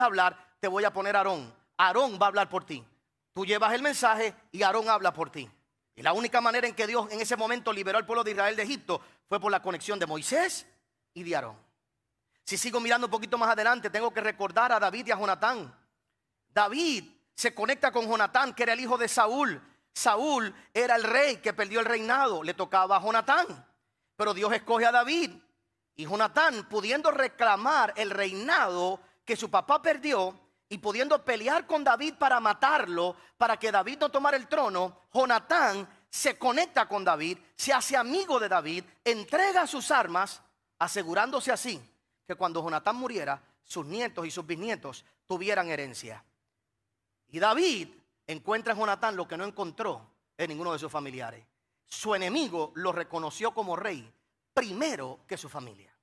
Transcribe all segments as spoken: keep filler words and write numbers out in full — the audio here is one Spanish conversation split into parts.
hablar, te voy a poner a Aarón. Aarón va a hablar por ti. Tú llevas el mensaje y Aarón habla por ti. Y la única manera en que Dios en ese momento liberó al pueblo de Israel de Egipto fue por la conexión de Moisés y de Aarón. Si sigo mirando un poquito más adelante, tengo que recordar a David y a Jonatán. David se conecta con Jonatán, que era el hijo de Saúl. Saúl era el rey que perdió el reinado, le tocaba a Jonatán. Pero Dios escoge a David. Y Jonatán, pudiendo reclamar el reinado que su papá perdió y pudiendo pelear con David para matarlo, para que David no tomara el trono, Jonatán se conecta con David, se hace amigo de David, entrega sus armas, asegurándose así que cuando Jonatán muriera, sus nietos y sus bisnietos tuvieran herencia. Y David encuentra en Jonatán lo que no encontró en ninguno de sus familiares. Su enemigo lo reconoció como rey primero que su familia.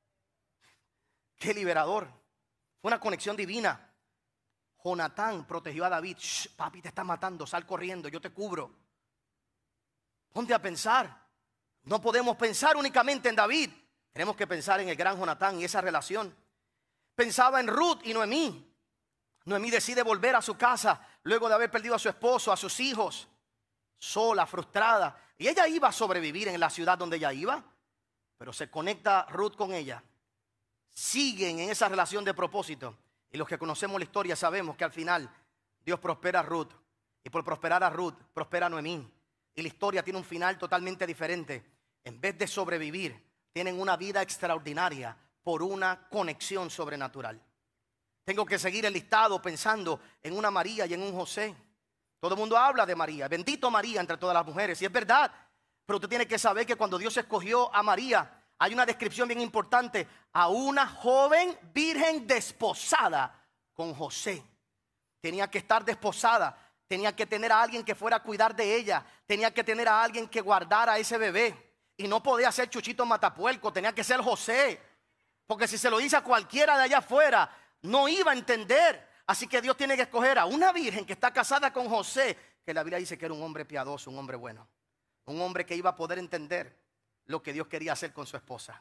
Qué liberador. Fue una conexión divina. Jonatán protegió a David. Shh, papi te está matando, sal corriendo, yo te cubro. Ponte a pensar. No podemos pensar únicamente en David. Tenemos que pensar en el gran Jonatán y esa relación. Pensaba en Ruth y Noemí. Noemí decide volver a su casa luego de haber perdido a su esposo, a sus hijos, sola, frustrada. Y ella iba a sobrevivir en la ciudad donde ella iba, pero se conecta Ruth con ella. Siguen en esa relación de propósito. Y los que conocemos la historia sabemos que al final Dios prospera a Ruth. Y por prosperar a Ruth, prospera a Noemí. Y la historia tiene un final totalmente diferente. En vez de sobrevivir, tienen una vida extraordinaria por una conexión sobrenatural. Tengo que seguir el listado pensando en una María y en un José. Todo el mundo habla de María. Bendito María entre todas las mujeres. Y es verdad. Pero usted tiene que saber que cuando Dios escogió a María, hay una descripción bien importante. A una joven virgen desposada con José. Tenía que estar desposada. Tenía que tener a alguien que fuera a cuidar de ella. Tenía que tener a alguien que guardara a ese bebé. Y no podía ser Chuchito Matapuerco. Tenía que ser José. Porque si se lo dice a cualquiera de allá afuera, no iba a entender. Así que Dios tiene que escoger a una virgen que está casada con José, que la Biblia dice que era un hombre piadoso, un hombre bueno, un hombre que iba a poder entender lo que Dios quería hacer con su esposa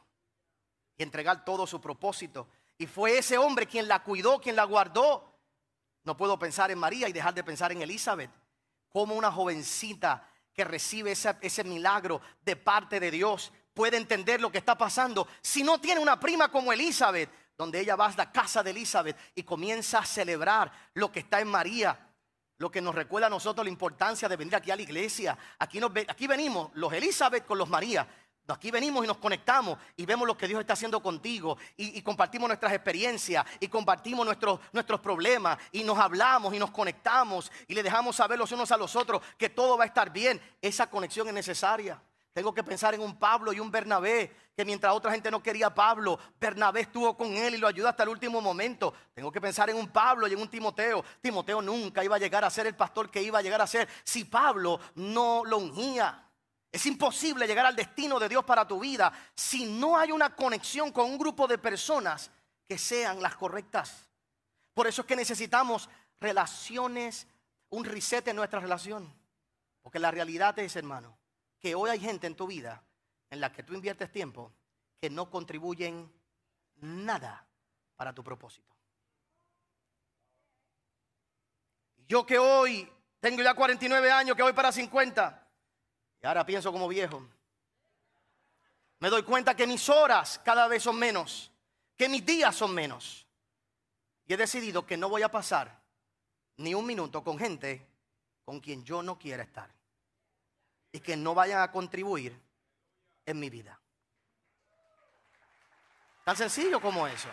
y entregar todo su propósito. Y fue ese hombre quien la cuidó, quien la guardó. No puedo pensar en María y dejar de pensar en Elizabeth, como una jovencita que recibe ese, ese milagro de parte de Dios puede entender lo que está pasando si no tiene una prima como Elizabeth, donde ella va a la casa de Elizabeth y comienza a celebrar lo que está en María. Lo que nos recuerda a nosotros la importancia de venir aquí a la iglesia. Aquí, nos, aquí venimos los Elizabeth con los María. Aquí venimos y nos conectamos y vemos lo que Dios está haciendo contigo y, y compartimos nuestras experiencias y compartimos nuestros, nuestros problemas y nos hablamos y nos conectamos y le dejamos saber los unos a los otros que todo va a estar bien. Esa conexión es necesaria. Tengo que pensar en un Pablo y un Bernabé, que mientras otra gente no quería a Pablo, Bernabé estuvo con él y lo ayudó hasta el último momento. Tengo que pensar en un Pablo y en un Timoteo. Timoteo nunca iba a llegar a ser el pastor que iba a llegar a ser si Pablo no lo ungía. Es imposible llegar al destino de Dios para tu vida si no hay una conexión con un grupo de personas que sean las correctas. Por eso es que necesitamos relaciones, un reset en nuestra relación. Porque la realidad es, hermano, que hoy hay gente en tu vida en la que tú inviertes tiempo que no contribuyen nada para tu propósito. Yo que hoy tengo ya cuarenta y nueve años, que voy para cincuenta, y ahora pienso como viejo, me doy cuenta que mis horas cada vez son menos, que mis días son menos. Y he decidido que no voy a pasar ni un minuto con gente con quien yo no quiera estar y que no vayan a contribuir en mi vida. Tan sencillo como eso.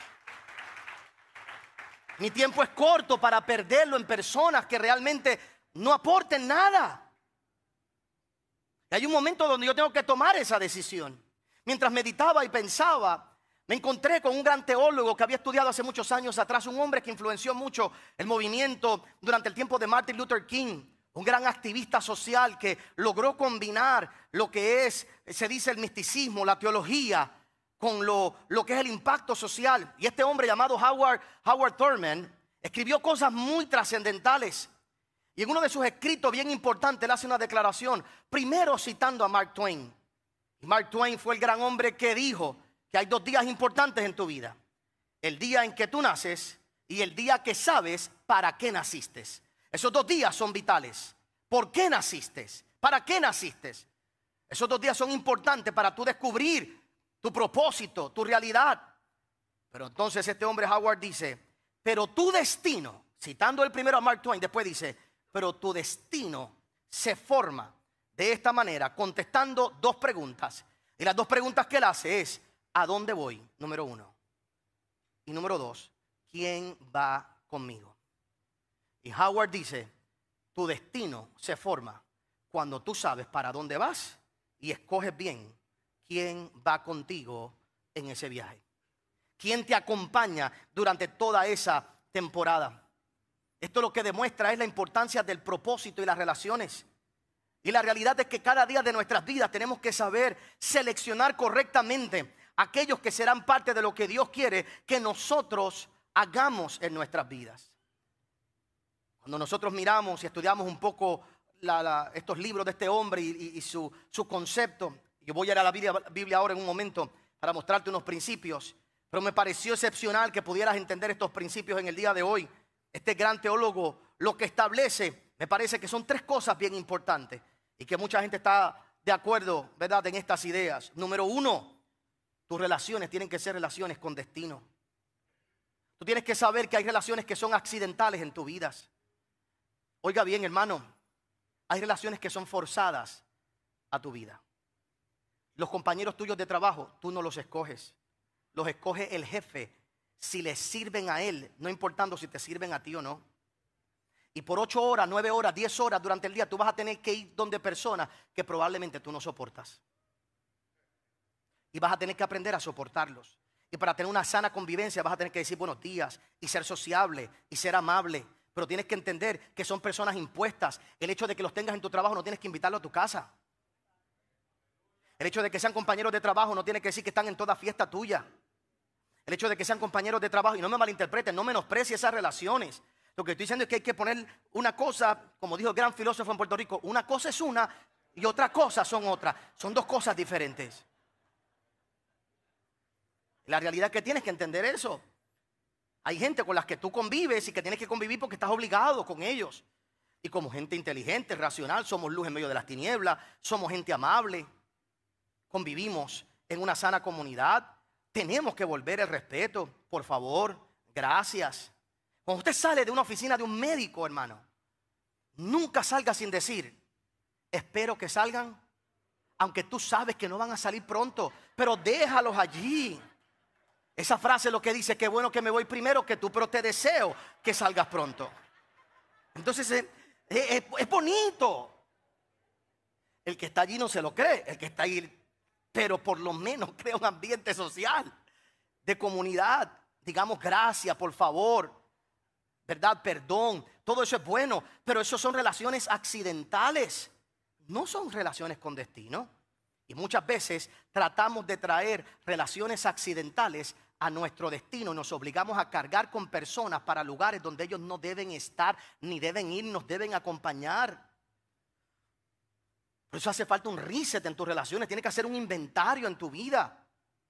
Mi tiempo es corto para perderlo en personas que realmente no aporten nada. Y hay un momento donde yo tengo que tomar esa decisión. Mientras meditaba y pensaba, me encontré con un gran teólogo que había estudiado hace muchos años atrás, un hombre que influenció mucho el movimiento durante el tiempo de Martin Luther King. Un gran activista social que logró combinar lo que es, se dice, el misticismo, la teología, con lo, lo que es el impacto social. Y este hombre llamado Howard, Howard Thurman escribió cosas muy trascendentales. Y en uno de sus escritos bien importantes él hace una declaración, primero citando a Mark Twain. Y Mark Twain fue el gran hombre que dijo que hay dos días importantes en tu vida. El día en que tú naces y el día que sabes para qué naciste. Esos dos días son vitales. ¿Por qué naciste? ¿Para qué naciste? Esos dos días son importantes para tú descubrir tu propósito, tu realidad. Pero entonces este hombre Howard dice, pero tu destino, citando el primero a Mark Twain, después dice, pero tu destino se forma de esta manera, contestando dos preguntas. Y las dos preguntas que él hace es, ¿a dónde voy? Número uno. Y número dos, ¿quién va conmigo? Y Howard dice, tu destino se forma cuando tú sabes para dónde vas y escoges bien quién va contigo en ese viaje. ¿Quién te acompaña durante toda esa temporada? Esto lo que demuestra es la importancia del propósito y las relaciones. Y la realidad es que cada día de nuestras vidas tenemos que saber seleccionar correctamente aquellos que serán parte de lo que Dios quiere que nosotros hagamos en nuestras vidas. Cuando nosotros miramos y estudiamos un poco la, la, estos libros de este hombre y, y, y su, su concepto, yo voy a ir a la Biblia, Biblia ahora en un momento para mostrarte unos principios, pero me pareció excepcional que pudieras entender estos principios en el día de hoy. Este gran teólogo lo que establece, me parece que son tres cosas bien importantes y que mucha gente está de acuerdo, ¿verdad?, en estas ideas. Número uno, tus relaciones tienen que ser relaciones con destino. Tú tienes que saber que hay relaciones que son accidentales en tu vida. Oiga bien, hermano, hay relaciones que son forzadas a tu vida. Los compañeros tuyos de trabajo, tú no los escoges. Los escoge el jefe si les sirven a él, no importando si te sirven a ti o no. Y por ocho horas, nueve horas, diez horas durante el día, tú vas a tener que ir donde personas que probablemente tú no soportas. Y vas a tener que aprender a soportarlos. Y para tener una sana convivencia vas a tener que decir buenos días y ser sociable y ser amable. Pero tienes que entender que son personas impuestas. El hecho de que los tengas en tu trabajo no tienes que invitarlos a tu casa. El hecho de que sean compañeros de trabajo no tiene que decir que están en toda fiesta tuya. El hecho de que sean compañeros de trabajo, y no me malinterpreten, no menosprecie esas relaciones. Lo que estoy diciendo es que hay que poner una cosa, como dijo el gran filósofo en Puerto Rico, una cosa es una y otra cosa son otra. Son dos cosas diferentes. La realidad es que tienes que entender eso. Hay gente con las que tú convives y que tienes que convivir porque estás obligado con ellos. Y como gente inteligente, racional, somos luz en medio de las tinieblas, somos gente amable, convivimos en una sana comunidad. Tenemos que volver el respeto, por favor, gracias. Cuando usted sale de una oficina de un médico, hermano, nunca salga sin decir, espero que salgan, aunque tú sabes que no van a salir pronto, pero déjalos allí. Esa frase lo que dice, qué bueno que me voy primero que tú, pero te deseo que salgas pronto. Entonces es, es, es bonito. El que está allí no se lo cree, el que está ahí, pero por lo menos crea un ambiente social, de comunidad. Digamos gracias, por favor, verdad, perdón, todo eso es bueno, pero eso son relaciones accidentales, no son relaciones con destino. Y muchas veces tratamos de traer relaciones accidentales a nuestro destino y nos obligamos a cargar con personas para lugares donde ellos no deben estar, ni deben ir, nos deben acompañar. Por eso hace falta un reset en tus relaciones, tienes que hacer un inventario en tu vida.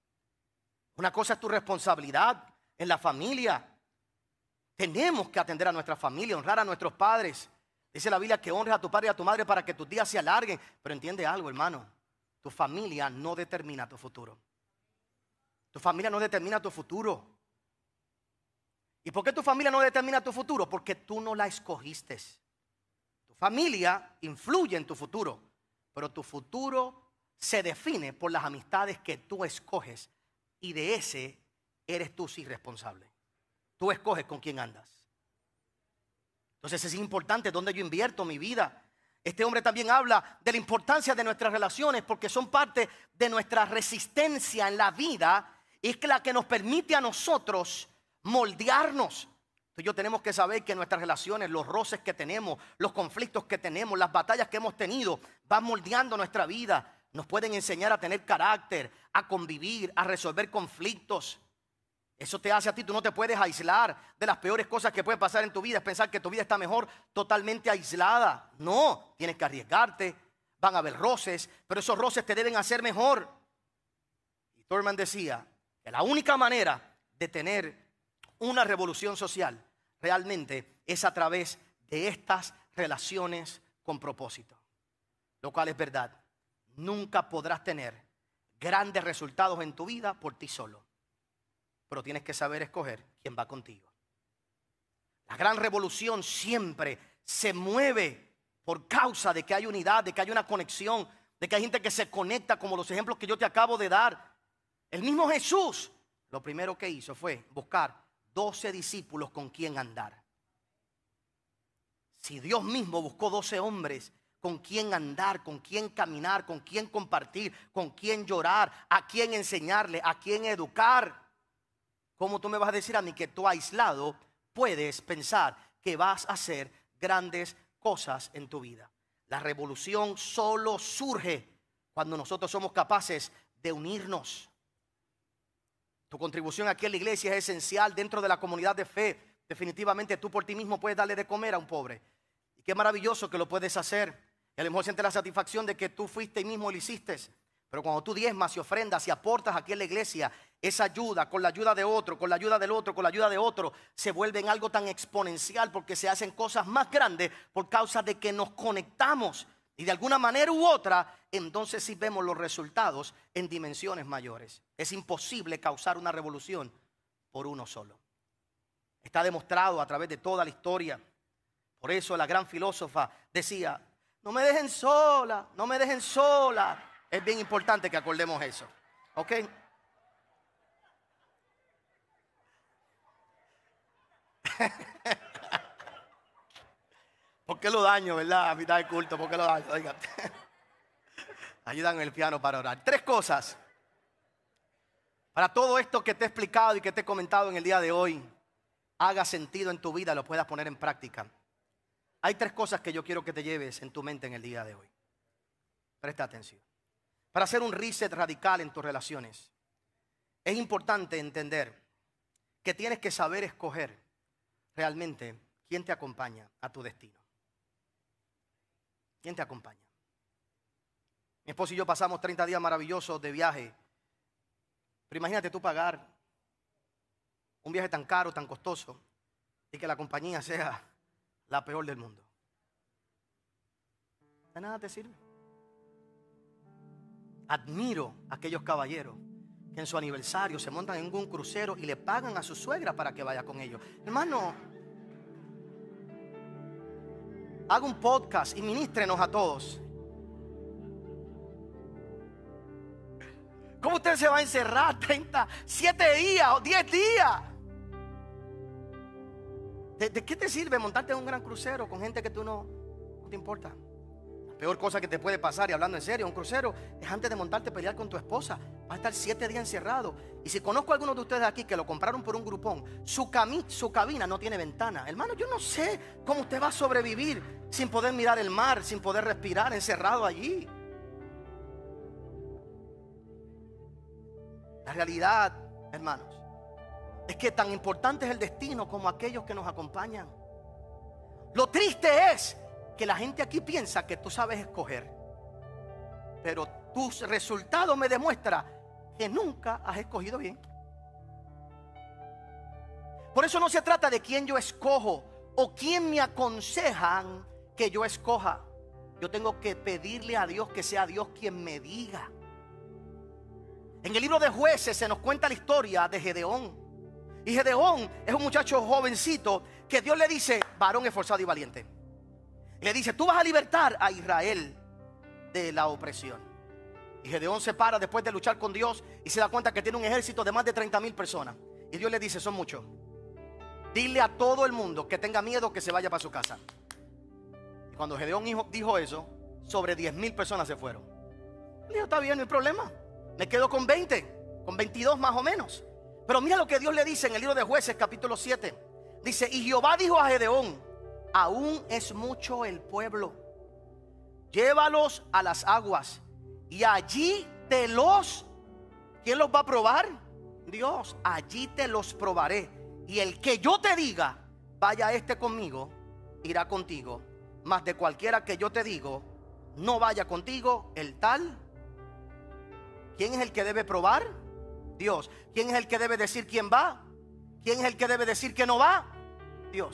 Una cosa es tu responsabilidad en la familia. Tenemos que atender a nuestra familia, honrar a nuestros padres. Dice la Biblia que honres a tu padre y a tu madre para que tus días se alarguen. Pero entiende algo, hermano, tu familia no determina tu futuro. Tu familia no determina tu futuro. ¿Y por qué tu familia no determina tu futuro? Porque tú no la escogiste. Tu familia influye en tu futuro, pero tu futuro se define por las amistades que tú escoges y de ese eres tú sí responsable. Tú escoges con quién andas. Entonces es importante dónde yo invierto mi vida. Este hombre también habla de la importancia de nuestras relaciones porque son parte de nuestra resistencia en la vida y es la que nos permite a nosotros moldearnos. Tú y yo tenemos que saber que nuestras relaciones, los roces que tenemos, los conflictos que tenemos, las batallas que hemos tenido, van moldeando nuestra vida. Nos pueden enseñar a tener carácter, a convivir, a resolver conflictos. Eso te hace a ti, tú no te puedes aislar de las peores cosas que pueden pasar en tu vida. Es pensar que tu vida está mejor totalmente aislada. No, tienes que arriesgarte, van a haber roces, pero esos roces te deben hacer mejor. Y Thurman decía que la única manera de tener Una revolución social realmente es a través de estas relaciones con propósito. Lo cual es verdad. Nunca podrás tener grandes resultados en tu vida por ti solo. Pero tienes que saber escoger quién va contigo. La gran revolución siempre se mueve por causa de que hay unidad, de que hay una conexión, de que hay gente que se conecta, como los ejemplos que yo te acabo de dar. El mismo Jesús, lo primero que hizo fue buscar doce discípulos con quien andar. Si Dios mismo buscó doce hombres con quien andar, con quien caminar, con quien compartir, con quien llorar, a quien enseñarle, a quien educar, ¿cómo tú me vas a decir a mí que tú aislado puedes pensar que vas a hacer grandes cosas en tu vida? La revolución solo surge cuando nosotros somos capaces de unirnos. Tu contribución aquí en la iglesia es esencial dentro de la comunidad de fe. Definitivamente tú por ti mismo puedes darle de comer a un pobre. Y qué maravilloso que lo puedes hacer. Y a lo mejor sientes la satisfacción de que tú fuiste y mismo lo hiciste. Pero cuando tú diezmas y ofrendas y aportas aquí en la iglesia, esa ayuda con la ayuda de otro, con la ayuda del otro, con la ayuda de otro, se vuelve en algo tan exponencial porque se hacen cosas más grandes por causa de que nos conectamos. Y de alguna manera u otra, entonces sí vemos los resultados en dimensiones mayores. Es imposible causar una revolución por uno solo. Está demostrado a través de toda la historia. Por eso la gran filósofa decía, no me dejen sola, no me dejen sola. Es bien importante que acordemos eso. ¿Ok? ¿Por qué lo daño, verdad? A mitad del culto, ¿por qué lo daño? Oiga. Ayudan en el piano para orar. Tres cosas. Para todo esto que te he explicado y que te he comentado en el día de hoy, haga sentido en tu vida, lo puedas poner en práctica. Hay tres cosas que yo quiero que te lleves en tu mente en el día de hoy. Presta atención. Para hacer un reset radical en tus relaciones, es importante entender que tienes que saber escoger realmente quién te acompaña a tu destino. ¿Quién te acompaña? Mi esposo y yo pasamos treinta días maravillosos de viaje. Pero imagínate tú pagar un viaje tan caro, tan costoso, y que la compañía sea la peor del mundo. De nada te sirve. Admiro a aquellos caballeros que en su aniversario se montan en un crucero y le pagan a su suegra para que vaya con ellos. Hermano, haga un podcast y ministrenos a todos. ¿Cómo usted se va a encerrar treinta, siete días o diez días? ¿De, ¿De qué te sirve montarte en un gran crucero con gente que tú no, no te importa? La peor cosa que te puede pasar, y hablando en serio, un crucero es antes de montarte a pelear con tu esposa. Va a estar siete días encerrado. Y si conozco a algunos de ustedes aquí que lo compraron por un grupón, su, cami, su cabina no tiene ventana. Hermano, yo no sé cómo usted va a sobrevivir sin poder mirar el mar, sin poder respirar, encerrado allí. La realidad, hermanos, es que tan importante es el destino como aquellos que nos acompañan. Lo triste es que la gente aquí piensa que tú sabes escoger, pero tus resultados me demuestran que nunca has escogido bien. Por eso no se trata de quién yo escojo o quién me aconsejan que yo escoja. Yo tengo que pedirle a Dios que sea Dios quien me diga. En el libro de Jueces se nos cuenta la historia de Gedeón. Y Gedeón es un muchacho jovencito que Dios le dice, varón esforzado y valiente. Y le dice, tú vas a libertar a Israel de la opresión. Y Gedeón se para después de luchar con Dios y se da cuenta que tiene un ejército de más de treinta mil personas. Y Dios le dice, son muchos. Dile a todo el mundo que tenga miedo que se vaya para su casa. Y cuando Gedeón dijo eso, sobre diez mil personas se fueron. Le dijo, está bien, no hay problema. Me quedo con veinte, con veintidós más o menos. Pero mira lo que Dios le dice en el libro de Jueces capítulo siete. Dice, y Jehová dijo a Gedeón, aún es mucho el pueblo. Llévalos a las aguas y allí te los, ¿quién los va a probar? Dios, allí te los probaré. Y el que yo te diga, vaya este conmigo, irá contigo. Mas de cualquiera que yo te digo, no vaya contigo, el tal. ¿Quién es el que debe probar? Dios. ¿Quién es el que debe decir quién va? ¿quién es el que debe decir que no va?